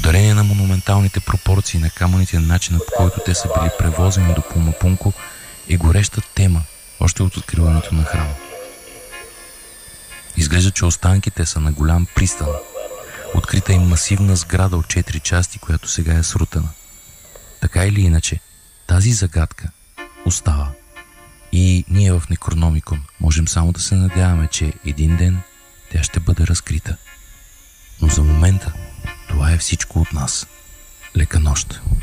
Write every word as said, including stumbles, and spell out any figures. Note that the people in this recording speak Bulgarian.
Благодарение на монументалните пропорции на камъните, на начина, по който те са били превозени до Пумапунко, е гореща тема още от откриването на храма. Изглежда, че останките са на голям пристан. Открита е масивна сграда от четири части, която сега е срутена. Така или иначе, тази загадка остава. И ние в Некрономикон можем само да се надяваме, че един ден тя ще бъде разкрита. Но за момента това е всичко от нас. Лека нощ!